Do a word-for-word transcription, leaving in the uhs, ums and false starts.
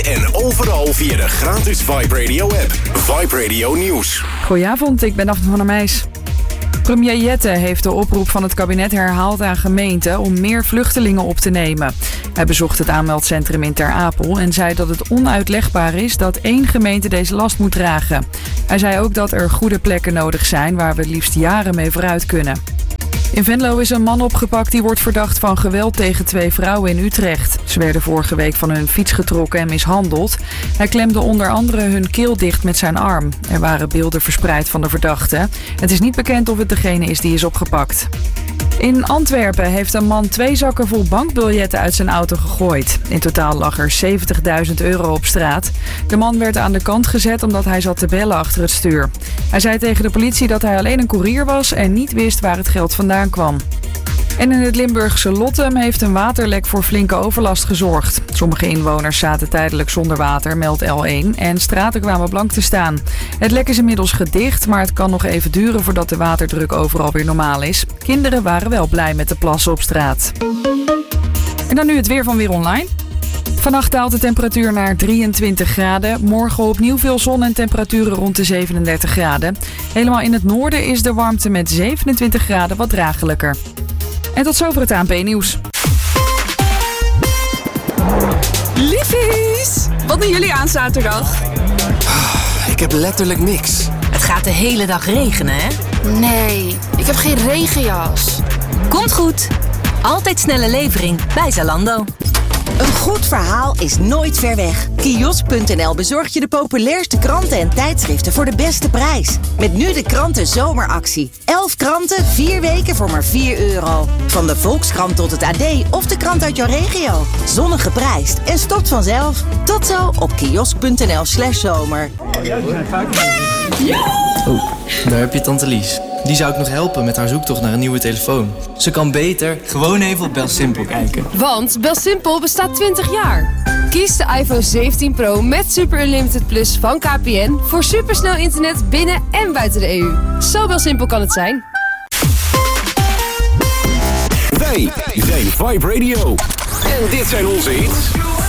En overal via de gratis Vibe Radio app. Vibe Radio Nieuws. Goedenavond, ik ben Daphne van der Meijs. Premier Jette heeft de oproep van het kabinet herhaald aan gemeenten om meer vluchtelingen op te nemen. Hij bezocht het aanmeldcentrum in Ter Apel en zei dat het onuitlegbaar is dat één gemeente deze last moet dragen. Hij zei ook dat er goede plekken nodig zijn waar we het liefst jaren mee vooruit kunnen. In Venlo is een man opgepakt die wordt verdacht van geweld tegen twee vrouwen in Utrecht. Ze werden vorige week van hun fiets getrokken en mishandeld. Hij klemde onder andere hun keel dicht met zijn arm. Er waren beelden verspreid van de verdachte. Het is niet bekend of het degene is die is opgepakt. In Antwerpen heeft een man twee zakken vol bankbiljetten uit zijn auto gegooid. In totaal lag er zeventigduizend euro op straat. De man werd aan de kant gezet omdat hij zat te bellen achter het stuur. Hij zei tegen de politie dat hij alleen een koerier was en niet wist waar het geld vandaan kwam. En in het Limburgse Lottem heeft een waterlek voor flinke overlast gezorgd. Sommige inwoners zaten tijdelijk zonder water, meldt L één, en straten kwamen blank te staan. Het lek is inmiddels gedicht, maar het kan nog even duren voordat de waterdruk overal weer normaal is. Kinderen waren wel blij met de plassen op straat. En dan nu het weer van Weer Online. Vannacht daalt de temperatuur naar drieëntwintig graden. Morgen opnieuw veel zon en temperaturen rond de zevenendertig graden. Helemaal in het noorden is de warmte met zevenentwintig graden wat draaglijker. En tot zover het A N P-nieuws. Liefies! Wat doen jullie aan zaterdag? Ik heb letterlijk niks. Het gaat de hele dag regenen, hè? Nee, ik heb geen regenjas. Komt goed. Altijd snelle levering bij Zalando. Een goed verhaal is nooit ver weg. Kiosk punt n l bezorgt je de populairste kranten en tijdschriften voor de beste prijs. Met nu de kranten zomeractie. Elf kranten, vier weken voor maar vier euro. Van de Volkskrant tot het A D of de krant uit jouw regio. Zonnig geprijsd en stopt vanzelf. Tot zo op kiosk punt n l slash zomer. Oh, daar heb je tante Lies. Die zou ik nog helpen met haar zoektocht naar een nieuwe telefoon. Ze kan beter gewoon even op BelSimpel kijken. Want BelSimpel bestaat twintig jaar. Kies de iPhone zeventien Pro met Super Unlimited Plus van K P N... voor supersnel internet binnen en buiten de E U. Zo BelSimpel kan het zijn. Wij zijn Vibe Radio. En dit zijn onze hits.